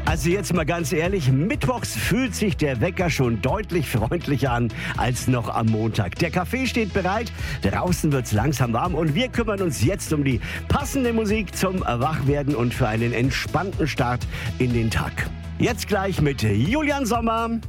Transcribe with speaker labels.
Speaker 1: Also jetzt mal ganz ehrlich, mittwochs fühlt sich der Wecker schon deutlich freundlicher an als noch am Montag. Der Kaffee steht bereit, draußen wird's langsam warm und wir kümmern uns jetzt um die passende Musik zum Wachwerden und für einen entspannten Start in den Tag. Jetzt gleich mit Julian Sommer.